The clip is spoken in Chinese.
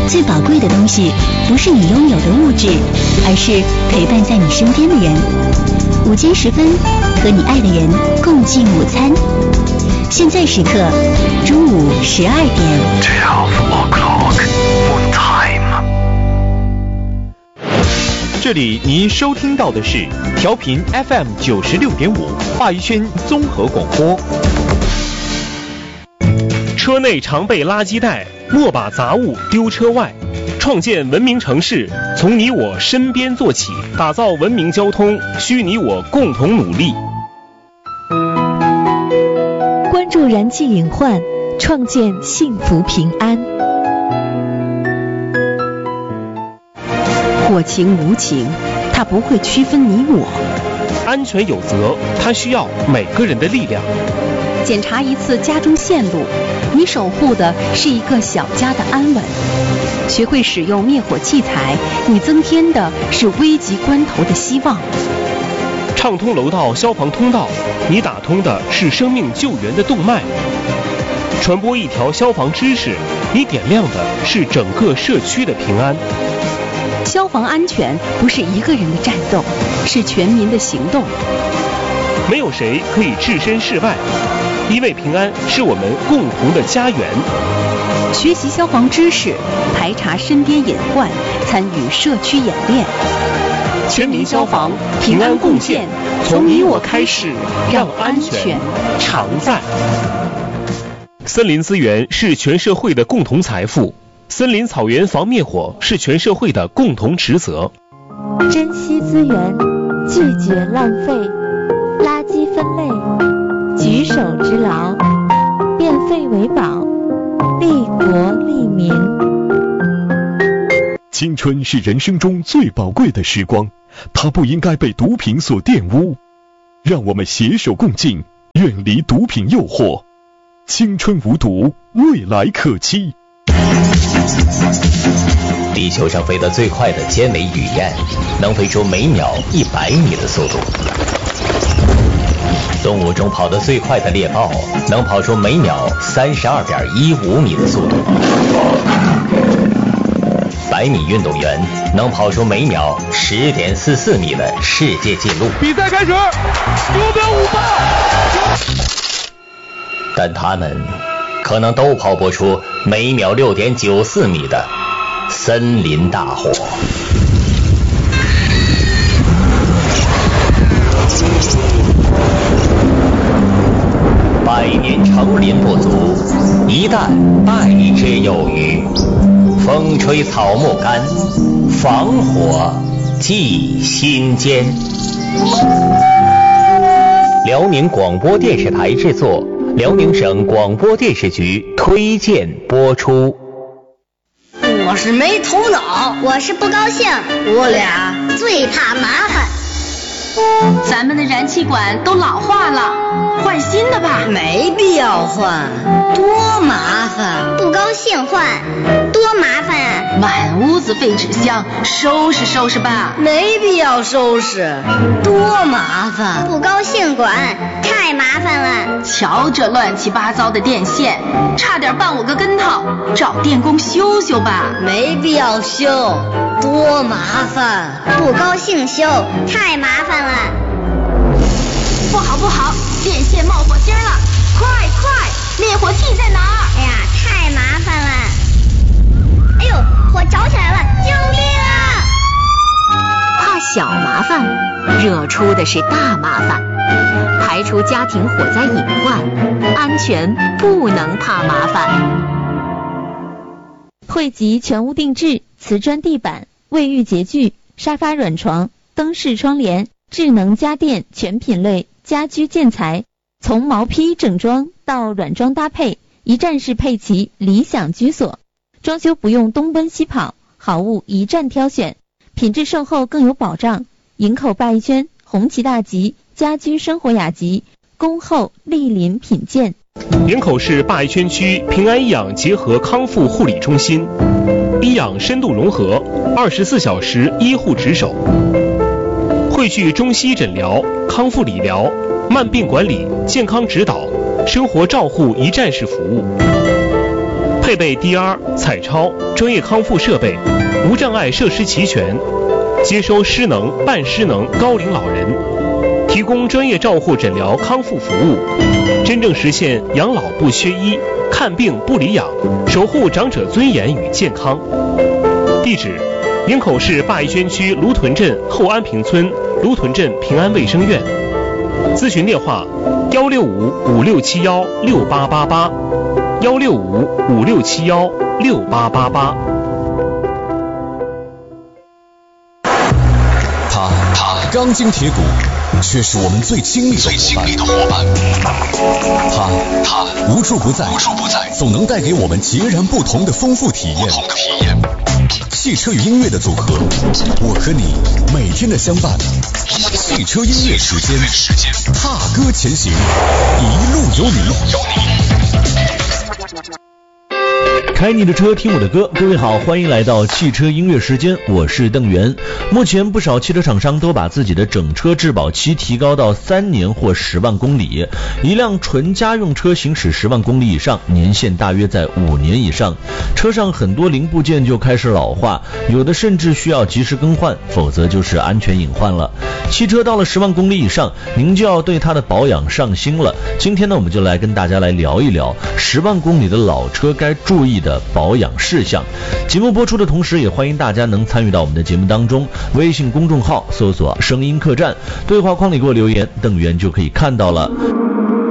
最宝贵的东西不是你拥有的物质，而是陪伴在你身边的人。午间时分，和你爱的人共进午餐。现在时刻，中午12点。 12 o'clock on time。 这里您收听到的是调频 FM 96.5华语圈综合广播。 车内常备垃圾袋，莫把杂物丢车外。创建文明城市，从你我身边做起，打造文明交通，需你我共同努力。 关注燃气隐患，创建幸福平安。 火情无情，它不会区分你我。 安全有责，它需要每个人的力量。 检查一次家中线路，你守护的是一个小家的安稳。学会使用灭火器材，你增添的是危急关头的希望。 畅通楼道消防通道，你打通的是生命救援的动脉。传播一条消防知识，你点亮的是整个社区的平安。 消防安全不是一个人的战斗，是全民的行动。 没有谁可以置身事外，因为平安是我们共同的家园。 学习消防知识，排查身边隐患，参与社区演练。 全民消防，平安贡献，从你我开始，让安全常在。森林资源是全社会的共同财富，森林草原防灭火是全社会的共同职责。 珍惜资源，拒绝浪费，垃圾分类，举手之劳，变废为宝，利国利民。 青春是人生中最宝贵的时光，它不应该被毒品所玷污。让我们携手共进，远离毒品诱惑。青春无毒，未来可期。 地球上飞得最快的尖尾雨燕，能飞出每秒100米的速度。动物中跑得最快的猎豹，能跑出每秒32.15米的速度。100米运动员能跑出每秒10.44米的世界纪录。 比赛开始，9秒58。 但他们可能都跑不出每秒6.94米的森林大火。100年成林不足，一旦败之有余。风吹草木干，防火记心间。辽宁广播电视台制作，辽宁省广播电视局推荐播出。 我是没头脑， 我是不高兴， 我俩最怕麻烦。 咱们的燃气管都老化了，换新的吧。 没必要换，多麻烦。 不高兴换，多麻烦啊。 满屋子废纸箱，收拾收拾吧。 没必要收拾，多麻烦。 不高兴管，太麻烦了。 瞧这乱七八糟的电线，差点绊我个跟头，找电工修修吧。 没必要修，多麻烦。 不高兴修，太麻烦了。 不好不好，电线冒火星了，快快，灭火器在哪儿？ 哎呀，太麻烦了。哎呦，火着起来了，救命啊！ 怕小麻烦，惹出的是大麻烦。排除家庭火灾隐患，安全不能怕麻烦。汇集全屋定制、瓷砖地板、卫浴洁具、沙发软床、灯饰窗帘、智能家电全品类家居建材，从毛坯整装到软装搭配，一站式配齐，理想居所。装修不用东奔西跑，好物一站挑选，品质售后更有保障。营口拜一圈、红旗大吉、家居生活雅集、恭候莅临品鉴。 营口市灞一圈区平安医养结合康复护理中心，医养深度融合，24小时医护值守，汇聚中西医诊疗、康复理疗、慢病管理、健康指导、生活照护一站式服务。 配备 DR、彩超专业康复设备，无障碍设施齐全，接收失能、半失能高龄老人，提供专业照护诊疗康复服务，真正实现养老不缺医，看病不离养，守护长者尊严与健康。地址：营口市鲅鱼轩区芦屯镇后安平村芦屯镇平安卫生院。咨询电话：16556716888，16556716888。 他钢筋铁骨，却是我们最亲密的伙伴。他无处不在，总能带给我们截然不同的丰富体验。汽车与音乐的组合，我和你每天的相伴。汽车音乐时间，踏歌前行，一路有你。 开你的车，听我的歌。各位好，欢迎来到汽车音乐时间，我是邓源。目前不少汽车厂商都把自己的整车质保期提高到3年或10万公里。一辆纯家用车行驶10万公里以上，年限大约在5年以上。车上很多零部件就开始老化，有的甚至需要及时更换，否则就是安全隐患了。汽车到了10万公里以上，您就要对它的保养上心了。今天呢，我们就来跟大家来聊一聊10万公里的老车该注意的保养事项。节目播出的同时，也欢迎大家能参与到我们的节目当中，微信公众号搜索声音客栈，对话框里给我留言，邓源就可以看到了。